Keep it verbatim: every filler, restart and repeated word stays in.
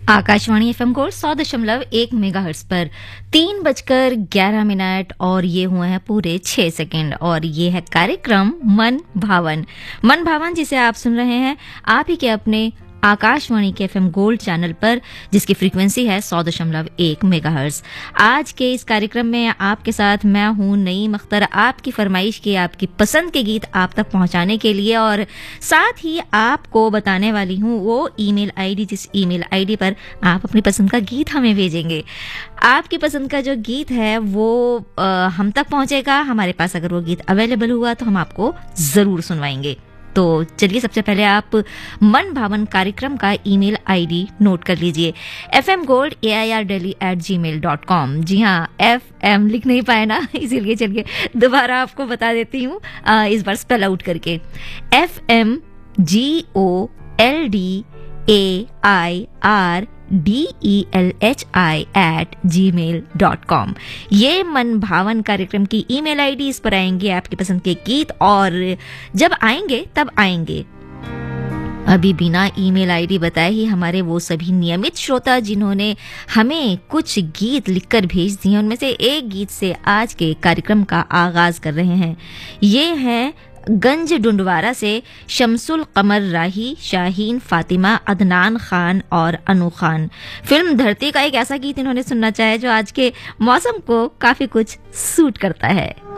Akashvani F M gold सौ दशमलव एक मेगाहर्ट्ज पर तीन बजकर ग्यारह मिनट और ये हुए हैं पूरे छह सेकंड और ये है कार्यक्रम मन भावन। मन भावन जिसे आप सुन रहे हैं आप ही के अपने आकाशवाणी के एफ एम गोल्ड चैनल पर, जिसकी फ्रीक्वेंसी है सौ दशमलव एक मेगाहर्ट्ज। आज के इस कार्यक्रम में आपके साथ मैं हूं नईम अख्तर, आपकी फरमाइश के, आपकी पसंद के गीत आप तक पहुंचाने के लिए, और साथ ही आपको बताने वाली हूं वो ईमेल आईडी जिस ईमेल आईडी पर आप अपनी पसंद का गीत हमें भेजेंगे। आपकी पसंद का जो गीत है वो आ, हम तक पहुंचेगा। हमारे पास अगर वो गीत अवेलेबल हुआ तो हम आपको जरूर सुनवाएंगे। तो चलिए सबसे पहले आप मन भावन कार्यक्रम का ईमेल आईडी नोट कर लीजिए, F M gold A I R daily eight ji mail dot com. जी हाँ, एफ एम लिख नहीं पाए ना, इसीलिए चलिए दोबारा आपको बता देती हूँ इस बार स्पेल आउट करके, F M G O L D A I R D E L H I eight ji mail dot com. ये मन भावन कार्यक्रम की ईमेल आईडी, इस पर आएंगे आपकी पसंद के गीत और जब आएंगे तब आएंगे। अभी बिना ईमेल आईडी बताए ही हमारे वो सभी नियमित श्रोता जिन्होंने हमें कुछ गीत लिखकर भेज दिए, उनमें से एक गीत से आज के कार्यक्रम का आगाज कर रहे हैं। ये है गंज डुंडवारा से शमसुल कमर राही, शाहीन, फातिमा, अदनान खान और अनु खान। फिल्म धरती का एक ऐसा गीत इन्होंने सुनना चाहे जो आज के मौसम को काफी कुछ सूट करता है।